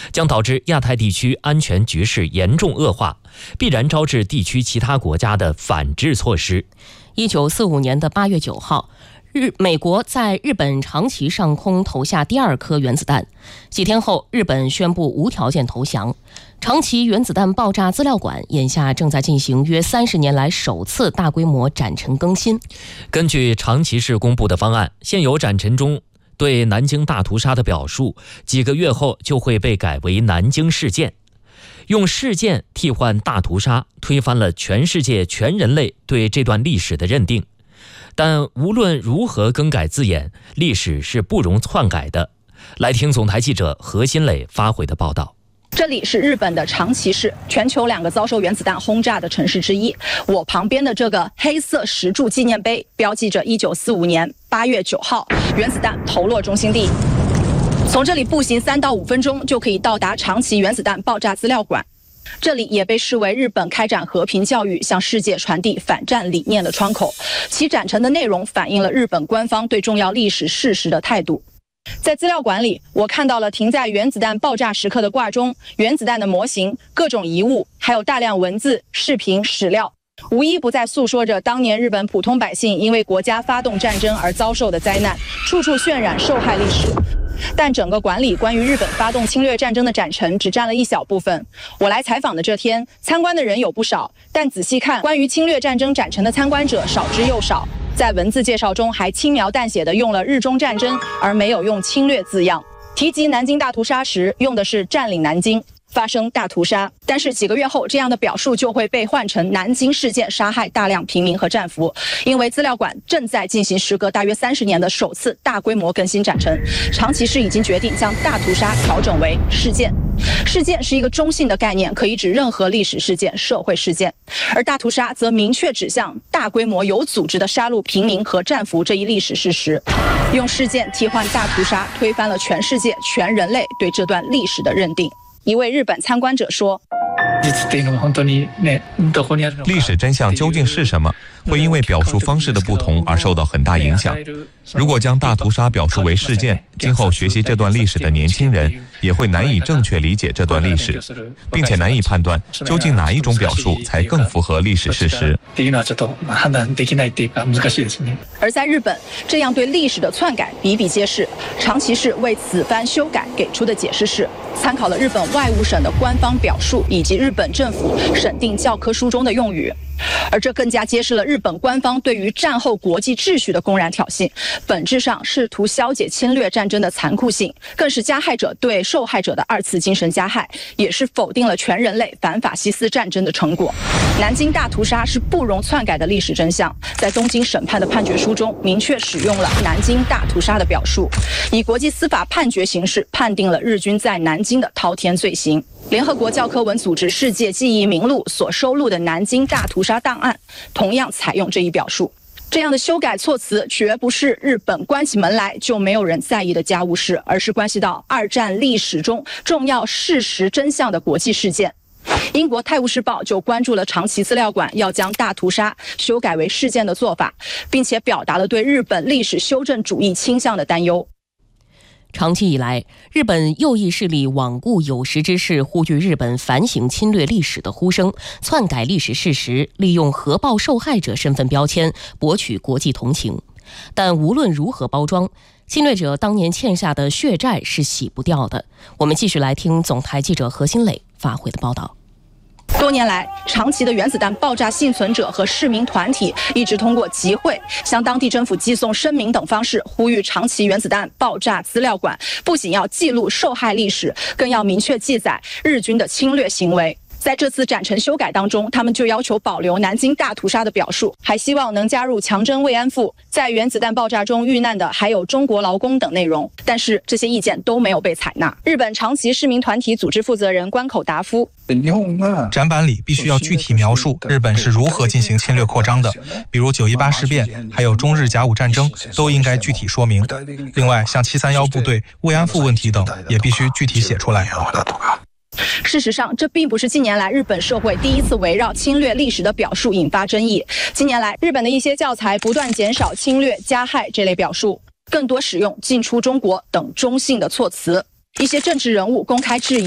将导致亚太地区安全局势严重恶化，必然招致地区其他国家的反制措施。 1945年8月9号，美国在日本长崎上空投下第2颗原子弹，几天后，日本宣布无条件投降。长崎原子弹爆炸资料馆眼下正在进行约30年来首次大规模展陈更新。 根据长崎市公布的方案，现有展陈中对南京大屠杀的表述，几个月后就会被改为南京事件。用事件替换大屠杀，推翻了全世界全人类对这段历史的认定。但无论如何更改字眼，历史是不容篡改的。来听总台记者何新磊发回的报道。 这里是日本的长崎市，全球2个遭受原子弹轰炸的城市之一。我旁边的这个黑色石柱纪念碑，标记着1945年8月9号原子弹投落中心地。从这里步行3到5分钟就可以到达长崎原子弹爆炸资料馆。这里也被视为日本开展和平教育、向世界传递反战理念的窗口。其展陈的内容反映了日本官方对重要历史事实的态度。在资料馆里，我看到了停在原子弹爆炸时刻的挂钟、原子弹的模型、各种遗物，还有大量文字、视频、史料，无一不在诉说着当年日本普通百姓因为国家发动战争而遭受的灾难，处处渲染受害历史。但整个馆里关于日本发动侵略战争的展陈只占了一小部分。我来采访的这天，参观的人有不少，但仔细看，关于侵略战争展陈的参观者少之又少。在文字介绍中还轻描淡写地用了日中战争，而没有用侵略字样。提及南京大屠杀时，用的是占领南京，发生大屠杀。但是几个月后，这样的表述就会被换成南京事件杀害大量平民和战俘，因为资料馆正在进行时隔大约30年的首次大规模更新展陈。长崎市已经决定将大屠杀调整为事件。事件是一个中性的概念，可以指任何历史事件、社会事件，而大屠杀则明确指向大规模有组织的杀戮平民和战俘这一历史事实。用事件替换大屠杀，推翻了全世界全人类对这段历史的认定。一位日本参观者说， 历史真相究竟是什么，会因为表述方式的不同而受到很大影响。如果将大屠杀表述为事件，今后学习这段历史的年轻人也会难以正确理解这段历史，并且难以判断究竟哪一种表述才更符合历史事实。 而在日本，这样对历史的篡改比比皆是。长崎市为此番修改给出的解释是，参考了日本外务省的官方表述以及日本政府审定教科书中的用语。而这更加揭示了日本官方对于战后国际秩序的公然挑衅，本质上试图消解侵略战争的残酷性，更是加害者对受害者的2次精神加害，也是否定了全人类反法西斯战争的成果。南京大屠杀是不容篡改的历史真相，在东京审判的判决书中明确使用了南京大屠杀的表述，以国际司法判决形式判定了日军在南京的滔天罪行。联合国教科文组织世界记忆名录所收录的南京大屠杀档案同样采用这一表述。这样的修改措辞绝不是日本关起门来就没有人在意的家务事，而是关系到2战历史中重要事实真相的国际事件。英国《泰晤士报》就关注了长崎资料馆要将大屠杀修改为事件的做法，并且表达了对日本历史修正主义倾向的担忧。 长期以来，日本右翼势力罔顾有识之士呼吁日本反省侵略历史的呼声，篡改历史事实，利用核爆受害者身份标签博取国际同情。但无论如何包装，侵略者当年欠下的血债是洗不掉的。我们继续来听总台记者何新磊发回的报道。 多年来，长崎的原子弹爆炸幸存者和市民团体一直通过集会、向当地政府寄送声明等方式，呼吁长崎原子弹爆炸资料馆不仅要记录受害历史，更要明确记载日军的侵略行为。在这次展陈修改当中，他们就要求保留南京大屠杀的表述，还希望能加入强征慰安妇，在原子弹爆炸中遇难的还有中国劳工等内容。但是这些意见都没有被采纳。日本长崎市民团体组织负责人关口达夫， 展板里必须要具体描述日本是如何进行侵略扩张的，比如9·18事变，还有中日甲午战争，都应该具体说明。另外，像731部队、慰安妇问题等，也必须具体写出来。 事实上，这并不是近年来日本社会第一次围绕侵略历史的表述引发争议。近年来，日本的一些教材不断减少侵略、加害这类表述，更多使用进出中国等中性的措辞。一些政治人物公开质疑